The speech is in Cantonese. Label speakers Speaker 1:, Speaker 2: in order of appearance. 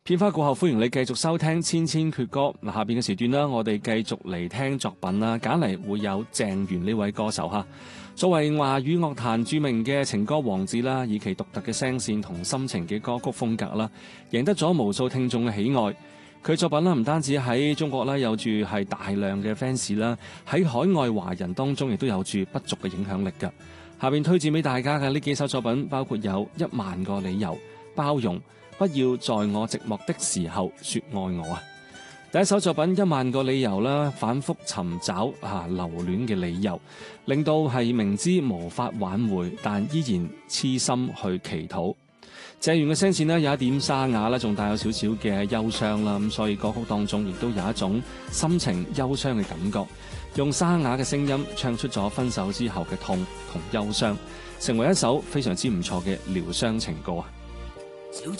Speaker 1: 片花過後，歡迎你繼續收聽千千闕歌。下邊嘅時段啦，我哋繼續嚟聽作品啦。揀嚟會有鄭源呢位歌手哈。作為華語樂壇著名嘅情歌王子啦，以其獨特嘅聲線同深情嘅歌曲風格啦，贏得咗無數聽眾嘅喜愛。佢作品啦，唔單止喺中國啦有住係大量嘅 fans 啦，喺海外華人當中亦都有住不俗嘅影響力㗎。下邊推薦俾大家嘅呢幾首作品，包括有《10000個理由》、包容、不要在我寂寞的時候說愛我啊！第一首作品《10000個理由》啦，反覆尋找留戀嘅理由，令到係明知無法挽回，但依然痴心去祈禱。鄭源嘅聲線呢，有一點沙啞啦，仲帶有少少嘅憂傷啦，咁所以歌曲當中亦都有一種心情憂傷嘅感覺，用沙啞嘅聲音唱出咗分手之後嘅痛同憂傷，成為一首非常之唔錯嘅療傷情歌啊！